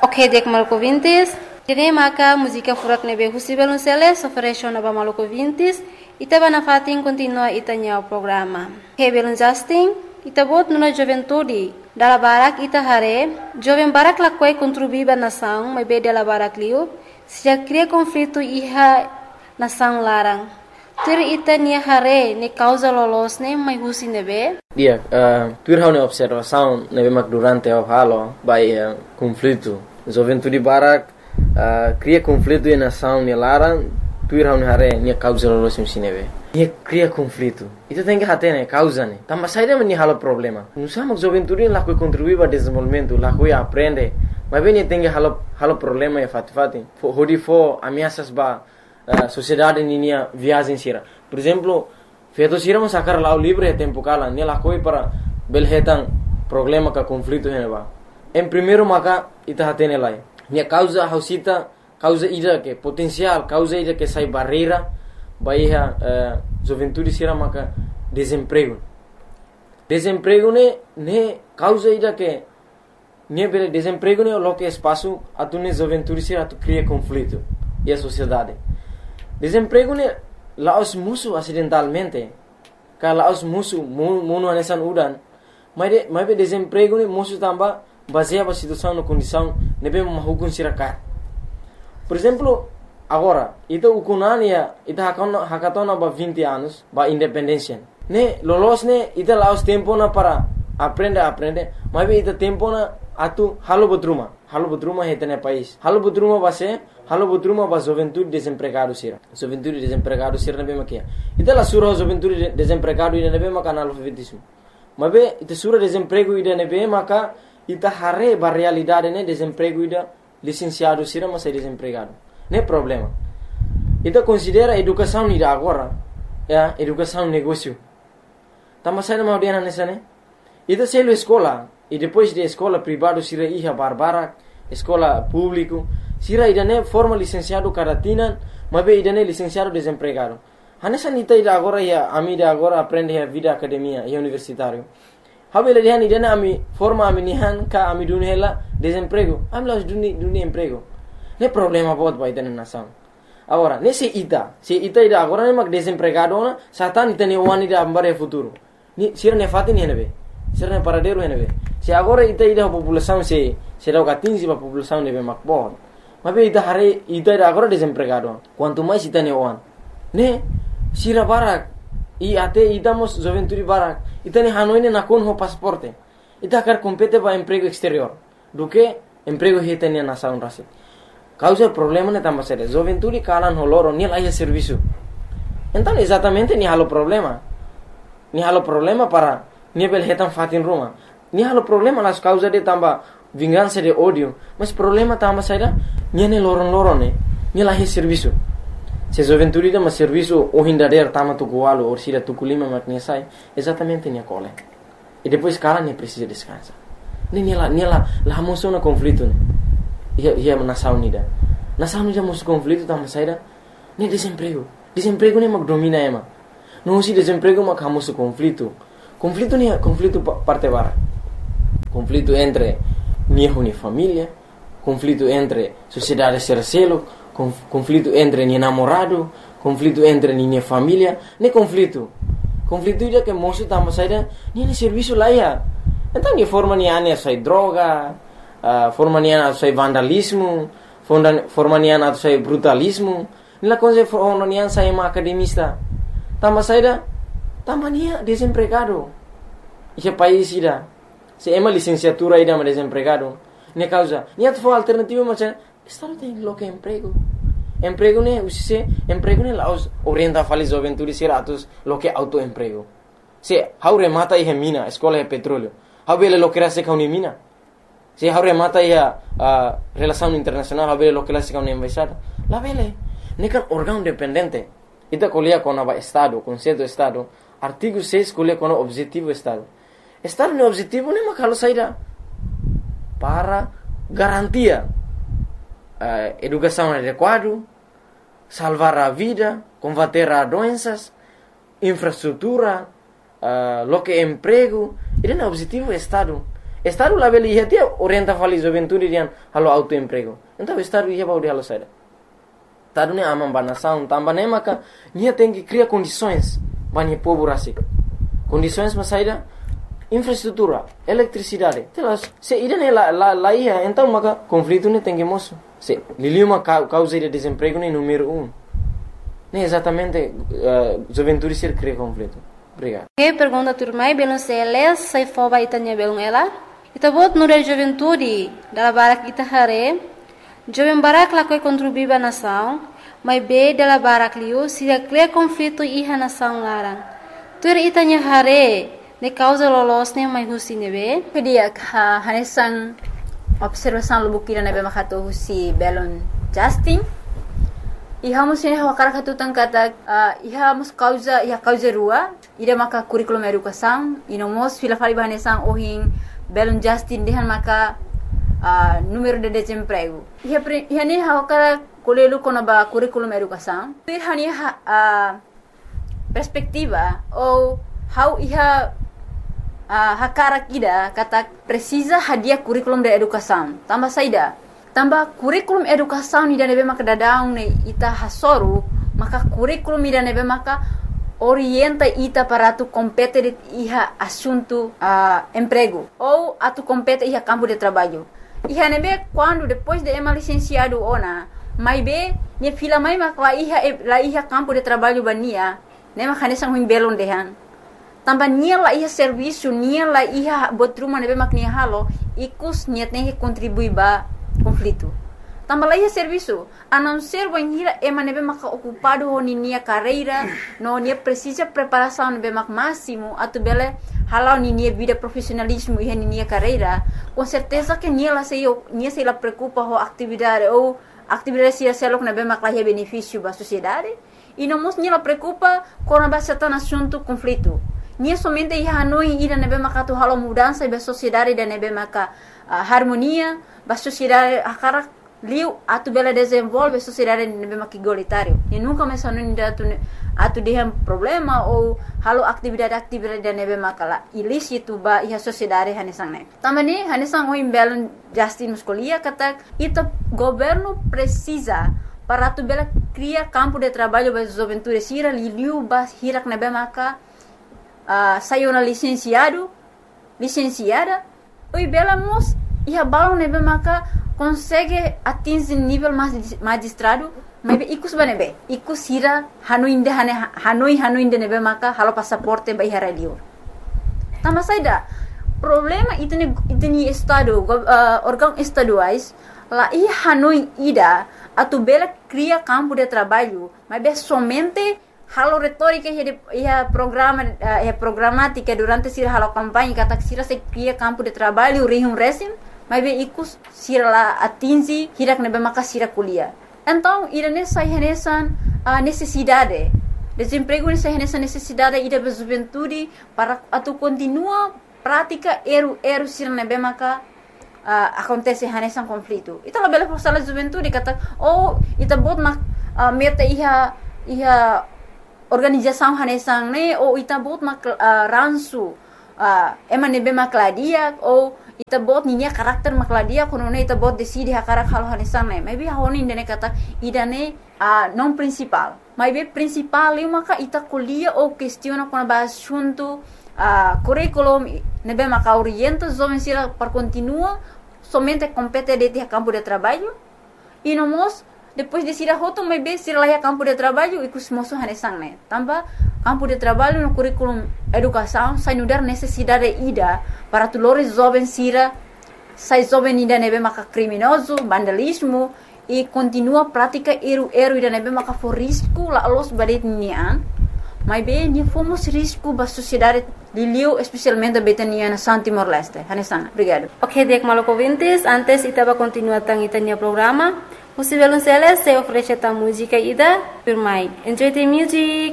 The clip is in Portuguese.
Ok, dek maluco vintis. Dene maka música furak nebe husibel unseles ofereció naba maluco vintis. Ita bana fatin continua itanya o programa. Hebelun Justin, ita bot nuna juventude. Dala barak ita hare, jovem barak lakwai contribuiba nação, mas be dela barak liu. Se já cria conflito iha nação larang. Tur ita nia hare ne causa lolos ne mai husi nebe. Dia, tur hau ne observação nebe mak durante o halo by conflito. Juventude barak cria conflito e nação ne larang. Tur hau ne hare nia causa lolos ne nebe. Nia cria conflito. Ita tem que hate ne causa ne. Tamba saída me halo problema. Não sabe juventude lá que contribui para desenvolvimento, lá que aprende. Mas bem tem que halo problema e fati. Hodi fo ameaças ba sociedade ninia viagem sira. Por exemplo, feito sira mo sacar lá o livre é tempo cala, ne lá coi para belhetan problema ka conflito heneba. Em primeiro maka ita hatene lai. Nia causa hausita, causa ida que potencial, causa ida que sai barreira, baia juventude sira maka desemprego. Desemprego ne causa ida que ne bele desemprego ne lo que espaço atune juventude sira atu cria conflito e a sociedade. Desemprego ne laos musuh acidentalmente. Ka laos musuh munu anesan udan. Mas be desemprego ne musuh tamba baseia ba situação na condição nebe mahukun sirakat. Por exemplo, agora, ita ukunania ita hakatona ba 20 anos ba independência. Ne lolos ne ita laos tempo na para aprende, mas be ita tempo na atu halo bodruma hetene país. Halo bodruma ba juventude desempregado sira. Juventude desempregado sira nabe makia. Ita la sura juventude desempregado ida nabe maka analfabetismo. Mabe ita sura desemprego ida nabe maka ita hare ba realidade ne desemprego ida licenciado sira mas desempregado. Ne problema. Ita considera educação ida agora, educação negócio. Tama sai na maudiana nessa ne. Ita selo escola e depois de escola privado sira iha barbara, escola público sira idane forma licenciado karatina, mas be idane licenciado desempregado. Hanessa nita ida agora ya amida agora aprende a vida academia e universitário. Habele dihan idane ami forma ami nihan ka ami dunhela desemprego. Amlas duni emprego. Ne problema bot ba idane nação. Agora, se ita ida agora ne mak desempregado na satan ita ne wani da ambare futuro. Ni sira ne fatin henebe. Sira ne paradero henebe. Se agora ita ida população se dá catinzi ba população nebe mak bot. Mas ita hare ita agora desempregado. Quanto mais ita ne on. Ne sira barak e até itamos juventude barak. Ita ne hanoine na kon ho pasaporte. Ita quer compete ba emprego exterior. Do que emprego hita ne nação rasi. Causa problema ne tamba sere. Juventude kalan holoro ni lá serviço. Então exatamente ni halo problema. Ni halo problema para ni bel hetan fatin ruma. Ni halo problema las causa de tamba vingança de ódio, mas problema tamba saída niane loron ne ni lahi serviço. Se juventude da mas serviço o hindader tama tu gualo ou sira tu kulima makne sai, exatamente ni cole. E depois cara ne precisa descansar. Ni la moção na conflito ne. Ia nação nida. Nação nida moção conflito tamba saída ni desemprego. Desemprego ne mak domina ema. Não se desemprego mak hamoso conflito. Conflito ni conflito parte bara. Conflito entre ni família, conflito entre sociedade sercelo, conflito entre ni namorado, conflito entre ni família, ne conflito ida que moço tamba saída ni serviço lá ia. Então ni forma ni ane sai droga, forma ni ane sai vandalismo, forma ni ane sai brutalismo, ni la coisa forma ni ane sai uma academista. Tamba saída tamba ni desempregado. Esse país ida se ema licenciatura ida mas desempregado. Ne causa, ni atfo alternativa mas estado tem loca emprego. Emprego ne usise emprego ne laos orienta fali juventude siratus loque autoemprego. Se haure mata e mina, escola e petróleo. Habele lo que se kauni mina. Se haure mata e relação internacional, habele lo que se kauni embaixada. La vele, ne kan órgão dependente. Ita colia com a estado, conceito estado, artigo 6 colia com o objetivo estado. Estado no objetivo ne makalo saída para garantia educação adequada, salvar a vida, combater as doenças, infraestrutura, lo que emprego, ele é o objetivo do Estado. Estado lá beli ia tia orienta fali juventude dian halo autoemprego. Então estado ia baudi halo saida. Estado ne amam banação, tambah ne maka nia tem que criar condições bani povo rasik. Condições mas saida infraestrutura, eletricidade. Telas, se ida ne lá ia, então maka conflito ne tem que moço. Se liliu uma causa de desemprego ne número 1. Ne exatamente juventude ser cria conflito. Obrigado. Que pergunta turmai belum seles sai foba itanya belum ela. Ita bot nure juventude dala barak ita hare. Jovem barak lakoi contribuiba nação, mas be dala barak liu sida cria conflito iha nação larang. Tur itanya hare ne causa lolosne mai husi nebe. Kedia hanesan observação lubukira nebe makato husi belon Justin. Iha musine hawakara katutan kata iha mus causa rua ida maka curriculum educação ino mos fila fali bahanesan ohin belon Justin dehan maka número de desemprego iha ni hawakara kolelu kono ba curriculum educação iha ni perspectiva ou how iha hakara kida kata precisa hadiah curriculum de educação tambah saida tambah kurikulum educação ni nebe maka dadaung ne ita hasoru maka kurikulum ni nebe maka orienta ita para tu compete iha assunto emprego ou atu compete iha campo de trabalho iha nebe quando depois de ema licenciado ona mai be ne fila mai maka la iha campo de trabalho bania ne maka nesang huing belon dehan tambah nia la iha serviço nia la iha botruma nebe maka nia halo ikus niat ne contribui ba conflito. Tambah lagi serviço, a não ser banhira ema nebe maka ocupado ho nia carreira, no nia precisa preparação nebe mak máximo, atu bele halau nia vida profissionalismo e nia carreira, com certeza que nia se la preocupa ho atividade ou atividade se selok nebe mak lahi benefício ba sociedade, e não mos nia la preocupa com a bastante assunto conflito. Nia somente ia hanoi ida nebe maka tu halau mudança ba sociedade da nebe maka harmonia ba sociedade akara liu atu bela desenvolve sociedade nebe maka igualitário e nunca mais anu atu dehem problema ou halo atividade da nebe maka la ilícito ba iha sociedade hanesang ne tamani hanesang o imbelon Justin muscolia kata ita governo precisa para atu bela cria campo de trabalho ba juventude sira liu ba hirak nebe maka saiu na licenciada oi bela mos iha balon nebe maka consegue atingir nível magistrado mas ikus banebe ikus hira hanoi nebe maka halo passaporte ba iha radio tama saida problema itni estado órgão estaduais la iha hanoi ida atu bela cria campo de trabalho mas somente halo retórica ia programática durante sira halo campanha kata sira se cria campo de trabalho resim mas ikus sira la atingi hirak nebe maka sira kuliah então irane sai renesan necessidade desemprego nessa necessidade ida ba juventude para atu continua prática eru sira nebe maka acontece renesan conflito ita la bela força la juventude kata ita bot meta iha organização hanesang ne ou ita bot ransu ema nebe makladia ou ita bot ninya karakter makladia kono ne ita bot decide hakarak halo hanesang ne maybe honi ne kata idane non principal maybe principal eu maka ita kuliah ou questiona com ba assunto curriculum nebe maka orienta jovem sira para continua somente compete de campo de trabalho e no mos depois de sira hoto mai be sira laia campo de trabalho e kus moso hanesang ne tambah campo de trabalho no curriculum educação sai nudar necessidade ida para tulores jovem sira sai jovem ida nebe maka criminoso vandalismo e continua prática eru ida nebe maka for risco la los badet nian mai be ni fomos risco ba sociedade liliu especialmente betania na San Timor Leste hanesang obrigado. Ok, dek maloko vintes antes itaba continua tang itanya programa. Musivelun Celes se oferece a música ida Pirmai. Enjoy the music.